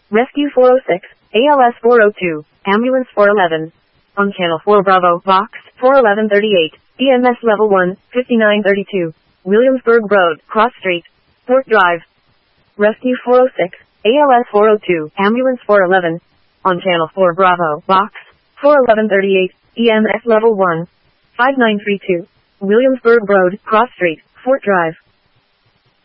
Rescue 406, ALS 402, Ambulance 411. On Channel 4 Bravo, Box 41138, EMS Level 1, 5932. Williamsburg Road, Cross Street, Fort Drive. Rescue 406, ALS 402, Ambulance 411. On Channel 4 Bravo, Box 41138, EMS Level 1, 5932. Williamsburg Road, Cross Street, Fort Drive.